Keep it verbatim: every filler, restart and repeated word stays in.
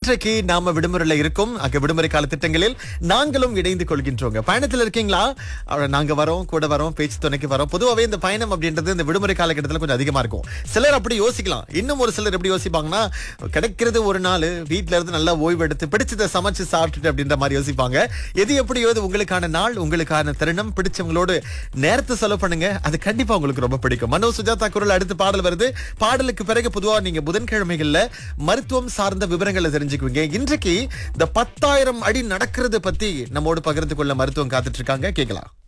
இன்றைக்கு நாம விடுமுறையில இருக்கோம். அங்க விடுமுறை கால திட்டங்களில் நாங்களும் இணைந்து கொள்கின்றோங்க. பயணத்துல இருக்கீங்களா? அஹ் நாங்க வரோம், கூட வரோம், பேச்சு துணைக்கு வரோம். பொதுவாவே இந்த பயணம் அப்படின்றது இந்த விடுமுறை காலகட்டத்துல கொஞ்சம் அதிகமா இருக்கும். சிலர் அப்படி யோசிக்கலாம். இன்னும் ஒரு சிலர் எப்படி யோசிப்பாங்கன்னா, கிடைக்கிறது ஒரு நாள், வீட்ல இருந்து நல்லா ஓய்வு எடுத்து பிடிச்சதை சமைச்சு சாப்பிட்டுட்டு அப்படின்ற மாதிரி யோசிப்பாங்க. எது எப்படியோ இது உங்களுக்கான நாள், உங்களுக்கான தருணம். பிடிச்சவங்களோடு நேரத்தை செலவு பண்ணுங்க. அது கண்டிப்பா உங்களுக்கு ரொம்ப பிடிக்கும். மனோ சுஜாதா குரல் அடுத்து பாடல் வருது. பாடலுக்கு பிறகு பொதுவா நீங்க புதன்கிழமைகள்ல மருத்துவம் சார்ந்த விவரங்களை தெரிஞ்சுக்குவீங்க. இன்றைக்கு இந்த பத்தாயிரம் அடி நடக்கிறது பத்தி நம்மோடு பகிர்ந்து கொள்ள மருத்துவம் காத்துட்டு இருக்காங்க. கேட்கலாம்.